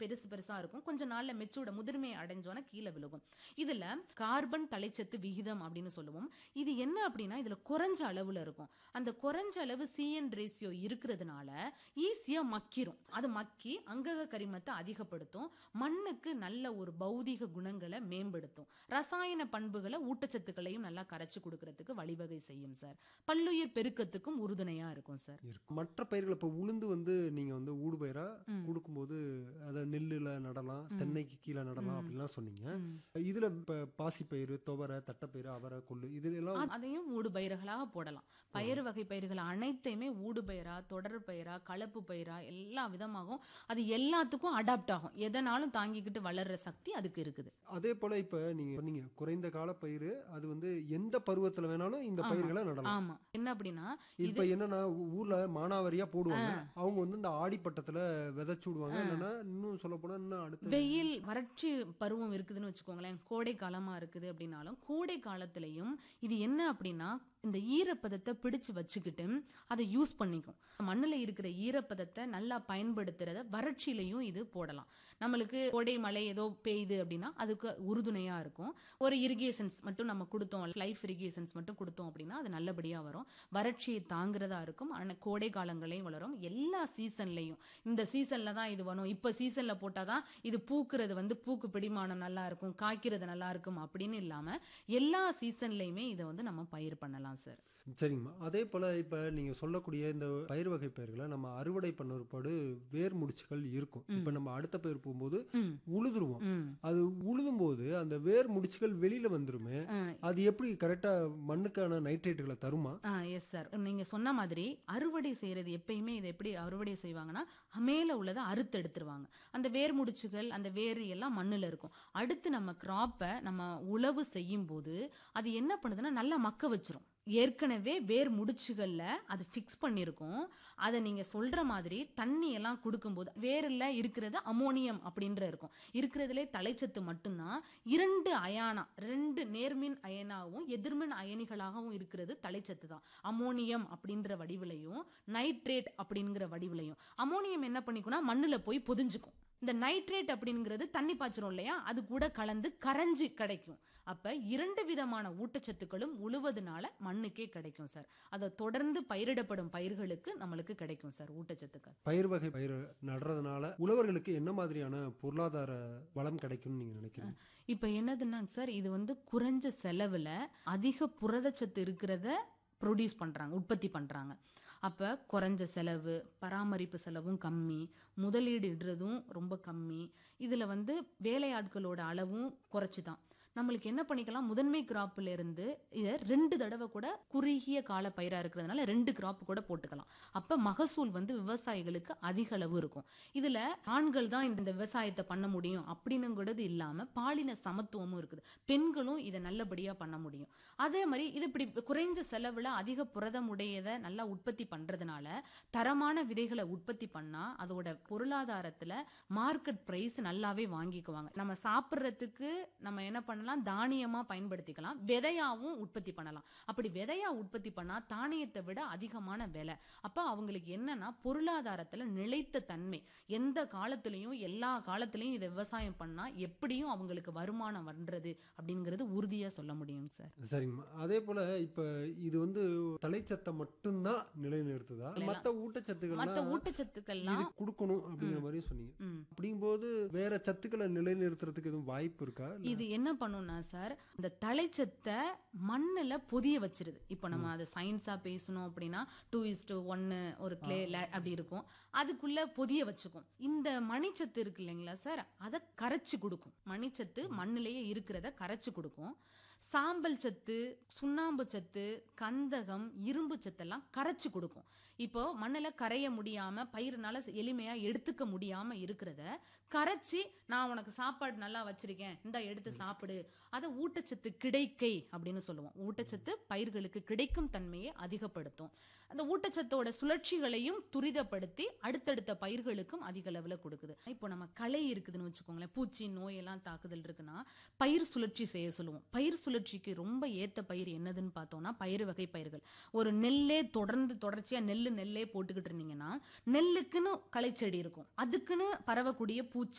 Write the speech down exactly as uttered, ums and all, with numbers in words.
பெருசு பெருசா இருக்கும். கொஞ்ச நாள்ல மெச்சூர்ட முதிர்மை அடைஞ்சோன கீழ விழுகும். இதுல கார்பன் தலைச்சத்து விகிதம் அப்படின்னு சொல்லுவோம். இது என்ன அப்படின்னா இதுல குறைஞ்ச அளவுல இருக்கும். அந்த குறைஞ்ச அளவு சிஎன் ரேஷியோ இருக்கிறதுனால ஈஸியா மக்கிரும். அது மக்கி அங்கக கரிமத்தை அதிகப்படுத்தும். மண்ணுக்கு நல்ல ஒரு பௌதிக குணங்களை மேம்படுத்தும். ரசாயன பண்புகளை ஊட்டச்சத்துக்களையும் நல்லா கரைச்சு கொடுக்கறதுக்கு வழிவகை செய்யும் சார். பல்லுயிர் பெருக்கத்துக்கும் உறுதுணையா இருக்கும் சார். மற்ற பயிர்கள் இப்ப உளுந்து வந்து நீங்க வந்து ஊடுபயிரா கொடுக்கும்போது அதை நெல்லுல நடலாம், தென்னைக்கு கீழே நடலாம் அப்படின்லாம் சொன்னீங்க. இதுல இப்ப பாசிப்பயிறு, துவரை, தட்டைப்பயிறு, அவரை, கொள்ளு இதுல எல்லாம் அதையும் ஊடுபயிர்களாக போடலாம். பயிர் வகை பயிர்கள் அனைத்தையுமே ஊடுபயிரா, தொடர் பயிரா, கலப்பு பயிரா எல்லா விதமாகவும் அது எல்லாத்துக்கும் அடாப்ட் ஆகும். எதனாலும் தாங்கிக்கிட்டு வளர்ற சக்தி அதுக்கு இருக்குது. அதே போல இப்ப நீங்க சொன்னீங்க குறைந்த கால பயிர், அது வந்து எந்த பருவத்துல வேணாலும் இந்த பயிர்களை நடலாம். ஆமா. என்ன அப்படின்னா இப்ப என்னன்னா ஊர்ல மானாவாரியா போடுவாங்க. அவங்க வந்து இந்த ஆடிப்பட்டத்துல விதைச்சு விடுவாங்க. இல்லைன்னா இன்னும் சொல்ல போனா இன்னும் அடுத்த வெயில் வறட்சி பருவம் இருக்குதுன்னு வச்சுக்கோங்களேன், கோடை காலமா இருக்குது அப்படின்னாலும் கோடை காலத்திலையும் இது என்ன அப்படின்னா இந்த ஈரப்பதத்தை பிடிச்சு வச்சுக்கிட்டு அதை யூஸ் பண்ணிக்கும். மண்ணுல இருக்கிற ஈரப்பதத்தை நல்லா பயன்படுத்துறத வறட்சியிலையும் இது போடலாம். நம்மளுக்கு கோடை மழை ஏதோ பெய்யுது அப்படின்னா அதுக்கு உறுதுணையா இருக்கும். ஒரு இரிகேஷன்ஸ் மட்டும் நம்ம கொடுத்தோம், லைஃப் இரிகேஷன்ஸ் மட்டும் கொடுத்தோம் அப்படின்னா அது நல்லபடியா வரும். வறட்சியை தாங்கிறதா இருக்கும். ஆனா கோடை காலங்களையும் வளரும். எல்லா சீசன்லையும் இந்த சீசன்ல தான் இது வரும், இப்ப சீசன்ல போட்டாதான் இது பூக்குறது வந்து பூக்கு பிடிமானம் நல்லா இருக்கும், காய்க்கிறது நல்லா இருக்கும் அப்படின்னு இல்லாம எல்லா சீசன்லயுமே இதை வந்து நம்ம பயிர் பண்ணலாம் சார். சரிங்கம்மா. அதே போல இப்ப நீங்க சொல்லக்கூடிய இந்த பயிர் வகை பயிர்களை நம்ம அறுவடை பண்ண ஒருபாடு வேர் முடிச்சுகள் இருக்கும். இப்ப நம்ம அடுத்த பயிர் போகும்போது உழுதுருவோம். அது உழுதும் போது அந்த வேர் முடிச்சுகள் வெளியில வந்துருமே, அது எப்படி கரெக்டா மண்ணுக்கான நைட்ரேட்டுகளை தருமா? எஸ் சார், நீங்க சொன்ன மாதிரி அறுவடை செய்யறது எப்பயுமே இதை எப்படி அறுவடை செய்வாங்கன்னா மேல உள்ளதை அறுத்து எடுத்துருவாங்க. அந்த வேர் முடிச்சுகள் அந்த வேர் எல்லாம் மண்ணுல இருக்கும். அடுத்து நம்ம கிராப்பை நம்ம உழவு செய்யும் போது அது என்ன பண்ணுதுன்னா நல்லா மக்க வச்சிரும். ஏற்கனவே வேர் முடிச்சுகள்ல அது ஃபிக்ஸ் பண்ணிருக்கும். அதை நீங்க சொல்ற மாதிரி தண்ணி எல்லாம் கொடுக்கும்போது வேர்ல இருக்கிறது அமோனியம் அப்படின்ற இருக்கும். இருக்கிறதுலே தலைச்சத்து மட்டும்தான். இரண்டு அயானா, ரெண்டு நேர்மின் அயனாகவும் எதிர்மின் அயனிகளாகவும் இருக்கிறது தலைச்சத்து தான். அமோனியம் அப்படின்ற வடிவிலையும் நைட்ரேட் அப்படிங்கிற வடிவிலையும். அமோனியம் என்ன பண்ணிக்கும்னா மண்ணுல போய் பொதிஞ்சுக்கும். இந்த நைட்ரேட் அப்படிங்கிறது தண்ணி பாய்ச்சிரும் இல்லையா, அது கூட கலந்து கரைஞ்சி கிடைக்கும். அப்ப இரண்டு விதமான ஊட்டச்சத்துக்களும் உழுவதனால மண்ணுக்கே கிடைக்கும் சார். அதை தொடர்ந்து பயிரிடப்படும் பயிர்களுக்கு நம்மளுக்கு கிடைக்கும் சார் ஊட்டச்சத்துக்கள். பயிர் வகை பயிர் நடுறதுனால உழவர்களுக்கு என்ன மாதிரியான பொருளாதார வளம் கிடைக்கும் நீங்க நினைக்கிறீங்க? இப்ப என்னதுன்னா சார், இது வந்து குறைஞ்ச செலவுல அதிக புரதச்சத்து இருக்கிறத ப்ரொடியூஸ் பண்றாங்க, உற்பத்தி பண்றாங்க. அப்ப குறைஞ்ச செலவு, பராமரிப்பு செலவும் கம்மி, முதலீடு இடுறதும் ரொம்ப கம்மி. இதுல வந்து வேலையாட்களோட அளவும் குறைச்சுதான். நம்மளுக்கு என்ன பண்ணிக்கலாம், முதன்மை கிராப்ல இருந்து இதை ரெண்டு தடவை கூட குறுகிய கால பயிரா இருக்கிறதுனால ரெண்டு கிராப் கூட போட்டுக்கலாம். அப்ப மகசூல் வந்து விவசாயிகளுக்கு அதிக அளவு இருக்கும். இதுல ஆண்கள் தான் இந்த விவசாயத்தை பண்ண முடியும் அப்படின்னுங்கிறது இல்லாம பாலின சமத்துவமும் இருக்குது. பெண்களும் இதை நல்லபடியா பண்ண முடியும். அதே மாதிரி இது இப்படி குறைஞ்ச செலவுல அதிக புரதம் உடையதை நல்லா உற்பத்தி பண்றதுனால தரமான விதைகளை உற்பத்தி பண்ணா அதோட பொருளாதாரத்துல மார்க்கெட் பிரைஸ் நல்லாவே வாங்கிக்குவாங்க. நம்ம சாப்பிட்றதுக்கு நம்ம என்ன பண்ண தானியமா பயன்படுத்திக்கலாம், விதையாவும் உற்பத்தி பண்ணலாம். அப்படி விதையா உற்பத்தி பண்ணா தானியத்தை விட அதிகமான விலை. அப்ப அவங்களுக்கு என்னன்னா பொருளாதாரத்துல நிலைத்த தன்மை. எந்த காலத்திலையும் எல்லா காலத்திலையும் இதை விவசாயம் பண்ணா எப்படியும் அவங்களுக்கு வருமானம் வர்றது அப்படிங்கிறது உறுதியா சொல்ல முடியும் சார். சரிங்கம்மா. அதே போல இப்ப இது வந்து தலைச்சத்தை மட்டும்தான் நிலைநிறுத்துதா, மத்த ஊட்டச்சத்துக்கள் மத்த ஊட்டச்சத்துக்கள்லாம் கொடுக்கணும் அப்படிங்கிற மாதிரி சொன்னீங்க. அப்படிங்கும்போது வேற சத்துக்களை நிலைநிறுத்துறதுக்கு எதுவும் வாய்ப்பு இருக்கா? இது என்ன சார், இந்த தலைச்சத்தை மண்ணுல பொதிய வச்சிருது. இப்ப நம்ம அதை சயின்ஸா பேசணும் அப்படின்னா டூ இஸ் டு ஒன்னு ஒரு கிளே அப்படி இருக்கும், அதுக்குள்ள பொதிய வச்சுக்கும். இந்த மணிச்சத்து இருக்கு இல்லைங்களா சார், அதை கரைச்சு கொடுக்கும். மணிச்சத்து மண்ணிலேயே இருக்கிறத கரைச்சு கொடுக்கும். சாம்பல் சத்து, சுண்ணாம்பு சத்து, கந்தகம், இரும்பு சத்தெல்லாம் கரைச்சு கொடுக்கும். இப்போ மண்ணுல கரைய முடியாம பயிர்னால எளிமையா எடுத்துக்க முடியாம இருக்கிறத கரைச்சி நான் உனக்கு சாப்பாடு நல்லா வச்சிருக்கேன் இந்த எடுத்து சாப்பிடு, அதை ஊட்டச்சத்து கிடைக்கை அப்படின்னு சொல்லுவோம். ஊட்டச்சத்து பயிர்களுக்கு கிடைக்கும் தன்மையை அதிகப்படுத்தும். அந்த ஊட்டச்சத்தோட சுழற்சிகளையும் துரிதப்படுத்தி அடுத்தடுத்த பயிர்களுக்கும் அதிக அளவுல கொடுக்குது. இப்போ நம்ம களை இருக்குதுன்னு வச்சுக்கோங்களேன், பூச்சி நோய் எல்லாம் தாக்குதல் இருக்குன்னா பயிர் சுழற்சி செய்ய சொல்லுவோம். பயிர் சுழற்சிக்கு ரொம்ப ஏத்த பயிர் என்னதுன்னு பார்த்தோம்னா பயிர் வகை பயிர்கள். ஒரு நெல்லே தொடர்ந்து தொடர்ச்சியா நெல்லு நெல்லே போட்டுக்கிட்டு இருந்தீங்கன்னா நெல்லுக்குன்னு களை செடி இருக்கும், அதுக்குன்னு பரவக்கூடிய பூச்சி